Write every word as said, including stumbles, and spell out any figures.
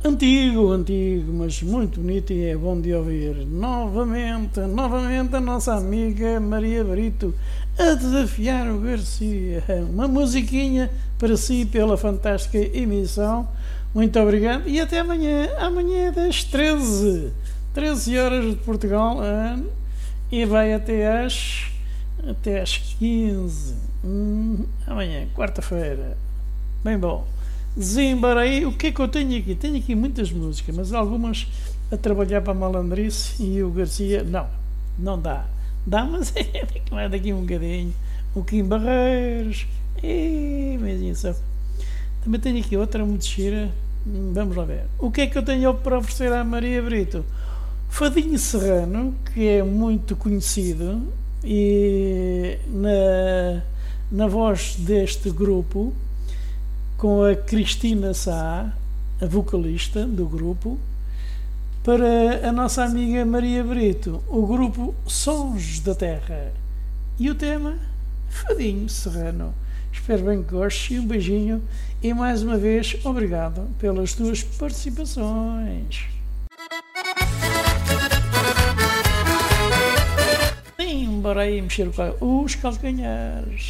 Antigo, antigo, mas muito bonito e é bom de ouvir. Novamente, novamente a nossa amiga Maria Brito a desafiar o Garcia. Uma musiquinha para si pela fantástica emissão. Muito obrigado e até amanhã. Amanhã é das treze, treze horas de Portugal e vai até às, até às quinze. Hum, amanhã, quarta-feira. Bem bom. Desembarei, o que é que eu tenho aqui? Tenho aqui muitas músicas, mas algumas a trabalhar para a malandrice e o Garcia, não, não dá. Dá, mas é que vai daqui um bocadinho. O Kim Barreiros, e mesinho só. Também tenho aqui outra muito gira, vamos lá ver. O que é que eu tenho para oferecer à Maria Brito? Fadinho Serrano, que é muito conhecido, e na, na voz deste grupo, com a Cristina Sá, a vocalista do grupo, para a nossa amiga Maria Brito, o grupo Sons da Terra. E o tema, Fadinho Serrano. Espero bem que gostes e um beijinho e mais uma vez obrigado pelas tuas participações. Sim, bora aí mexer os calcanhares.